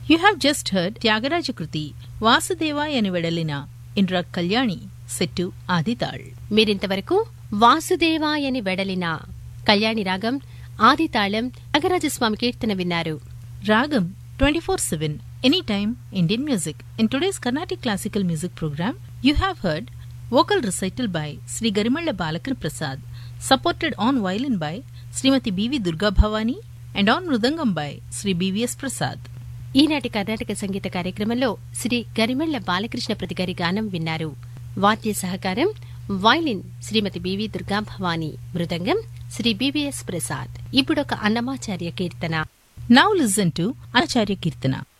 You have just heard Tyagaraja Kruti, Vasudevayani Vedalina, in Rag Kalyani, set to Adital. మీరింతవరకు వాసుదేవాయని వెడలిన కళ్యాణి రాగం ఆదితాళం త్యాగరాజస్వామి కీర్తన విన్నారు. Ragam 24/7, anytime Indian music. In today's Carnatic Classical Music program, you have heard vocal recital by Sri Garimalla Balakri Prasad, supported on violin by Srimati B.V. Durga Bhavani and on mridangam by Sri B.V.S. Prasad. ఈనాటి కర్ణాటక సంగీత కార్యక్రమంలో శ్రీ గరిమెళ్ల బాలకృష్ణ ప్రతి గారి గానం విన్నారు. వాద్య సహకారం violin శ్రీమతి BV Durga Bhavani, మృదంగం Shri BVS Prasad. ఇప్పుడొక అన్నమాచార్య కీర్తన. Now listen to Acharya Kirtana.